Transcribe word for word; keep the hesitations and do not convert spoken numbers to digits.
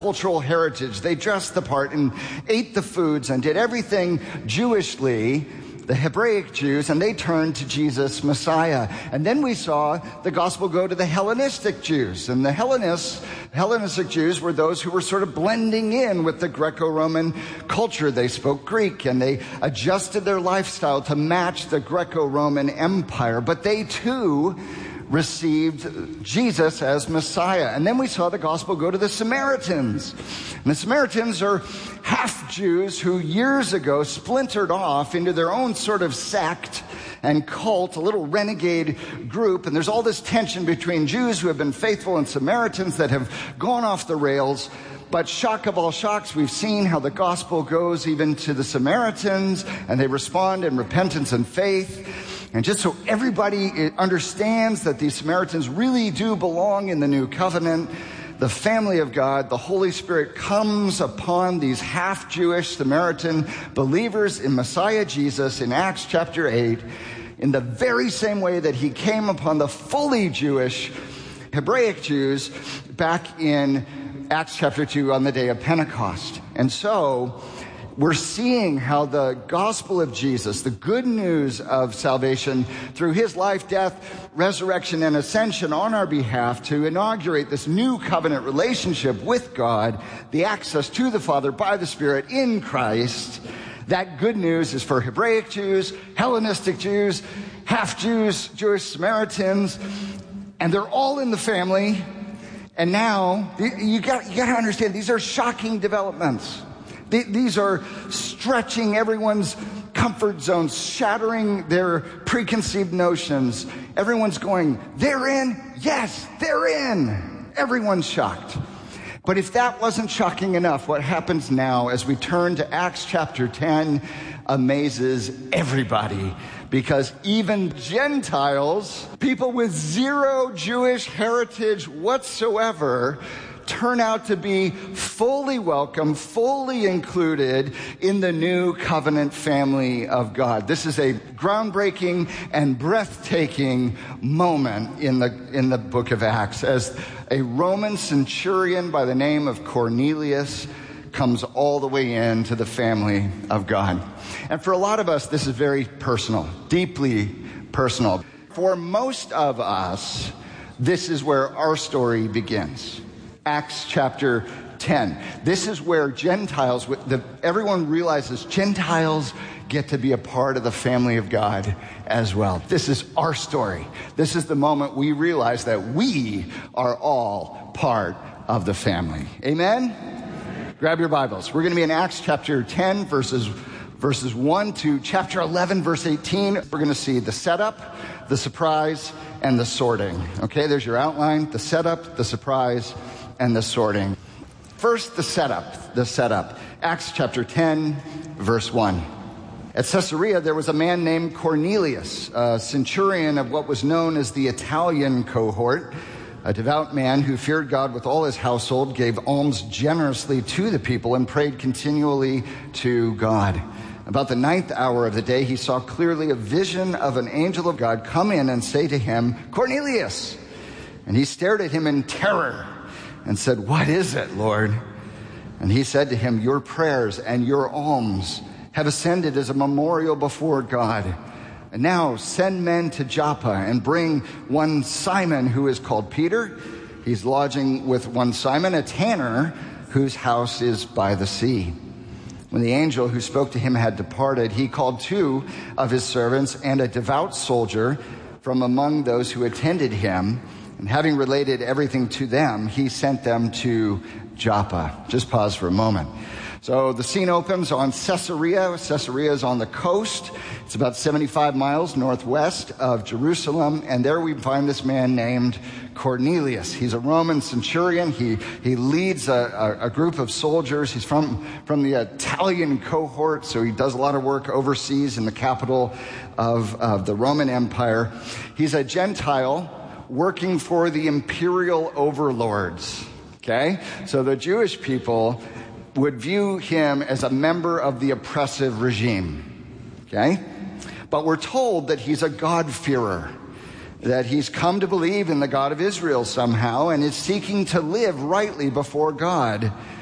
cultural heritage. They dressed the part and ate the foods and did everything Jewishly, the Hebraic Jews, and they turned to Jesus, Messiah. And then we saw the gospel go to the Hellenistic Jews. And the Hellenists, Hellenistic Jews were those who were sort of blending in with the Greco-Roman culture. They spoke Greek and they adjusted their lifestyle to match the Greco-Roman Empire. But they too received Jesus as Messiah. And then we saw the gospel go to the Samaritans. And the Samaritans are half Jews who years ago splintered off into their own sort of sect and cult, a little renegade group. And there's all this tension between Jews who have been faithful and Samaritans that have gone off the rails. But shock of all shocks, we've seen how the gospel goes even to the Samaritans, and they respond in repentance and faith. And just so everybody understands that these Samaritans really do belong in the new covenant, the family of God, the Holy Spirit comes upon these half-Jewish Samaritan believers in Messiah Jesus in Acts chapter eight, in the very same way that he came upon the fully Jewish Hebraic Jews back in Acts chapter two on the day of Pentecost. And so we're seeing how the gospel of Jesus, the good news of salvation through his life, death, resurrection, and ascension on our behalf to inaugurate this new covenant relationship with God, the access to the Father by the Spirit in Christ. That good news is for Hebraic Jews, Hellenistic Jews, half-Jews, Jewish Samaritans, and they're all in the family. And now, you got, you got to understand, these are shocking developments. These are stretching everyone's comfort zones, shattering their preconceived notions. Everyone's going, they're in? Yes, they're in. Everyone's shocked. But if that wasn't shocking enough, what happens now as we turn to Acts chapter ten amazes everybody. Because even Gentiles, people with zero Jewish heritage whatsoever, turn out to be fully welcome, fully included in the new covenant family of God. This is a groundbreaking and breathtaking moment in the in the book of Acts as a Roman centurion by the name of Cornelius comes all the way into the family of God. And for a lot of us, this is very personal, deeply personal. For most of us, this is where our story begins. Acts chapter ten. This is where Gentiles, the, everyone realizes Gentiles get to be a part of the family of God as well. This is our story. This is the moment we realize that we are all part of the family. Amen? Grab your Bibles. We're going to be in Acts chapter ten, verses, verses one to chapter eleven, verse eighteen. We're going to see the setup, the surprise, and the sorting. Okay, there's your outline. The setup, the surprise, and the sorting. First, the setup, the setup. Acts chapter ten, verse one. At Caesarea, there was a man named Cornelius, a centurion of what was known as the Italian cohort, a devout man who feared God with all his household, gave alms generously to the people, and prayed continually to God. About the ninth hour of the day, he saw clearly a vision of an angel of God come in and say to him, Cornelius! And he stared at him in terror and said, What is it, Lord? And he said to him, Your prayers and your alms have ascended as a memorial before God. And now send men to Joppa and bring one Simon who is called Peter. He's lodging with one Simon, a tanner, whose house is by the sea. When the angel who spoke to him had departed, he called two of his servants and a devout soldier from among those who attended him. And having related everything to them, he sent them to Joppa. Just pause for a moment. So the scene opens on Caesarea. Caesarea is on the coast. It's about seventy-five miles northwest of Jerusalem. And there we find this man named Cornelius. He's a Roman centurion. He he leads a, a, a group of soldiers. He's from, from the Italian cohort, so he does a lot of work overseas in the capital of, of the Roman Empire. He's a Gentile working for the imperial overlords, okay? So the Jewish people would view him as a member of the oppressive regime, okay? But we're told that he's a God-fearer. that he's come to believe in the God of Israel somehow and is seeking to live rightly before God.